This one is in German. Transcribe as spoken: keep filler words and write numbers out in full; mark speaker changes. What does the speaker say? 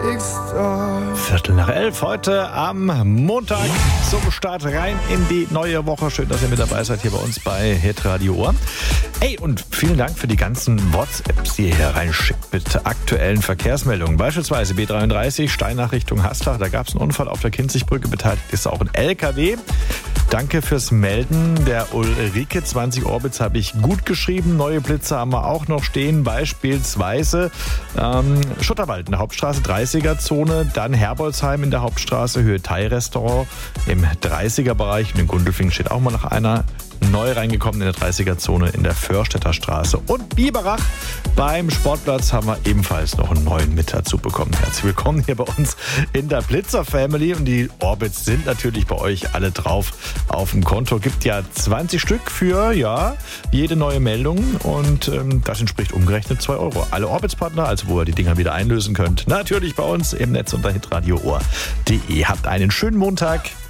Speaker 1: Viertel nach elf heute am Montag zum Start rein in die neue Woche. Schön, dass ihr mit dabei seid hier bei uns bei Hitradio Ohr. Ey, und vielen Dank für die ganzen WhatsApps, die ihr hier reinschickt mit aktuellen Verkehrsmeldungen. Beispielsweise B dreiunddreißig, Steinach Richtung Haslach. Da gab es einen Unfall auf der Kinzigbrücke, beteiligt ist auch ein L K W. Danke fürs Melden. Der Ulrike, zwanzig Orbits habe ich gut geschrieben. Neue Blitze haben wir auch noch stehen. Beispielsweise ähm, Schutterwald in der Hauptstraße, dreißiger-Zone. Dann Herbolzheim in der Hauptstraße, Höhe Thai-Restaurant im dreißiger-Bereich. Und in Gundelfingen steht auch mal noch einer. Neu reingekommen in der dreißiger-Zone in der Förstädter Straße. Und Biberach beim Sportplatz haben wir ebenfalls noch einen neuen mit dazu bekommen. Herzlich willkommen hier bei uns in der Blitzer Family. Und die Orbits sind natürlich bei euch alle drauf auf dem Konto. Gibt ja zwanzig Stück für ja jede neue Meldung. Und ähm, das entspricht umgerechnet zwei Euro. Alle Orbits-Partner, also wo ihr die Dinger wieder einlösen könnt, natürlich bei uns im Netz unter hitradio ohr punkt de. Habt einen schönen Montag.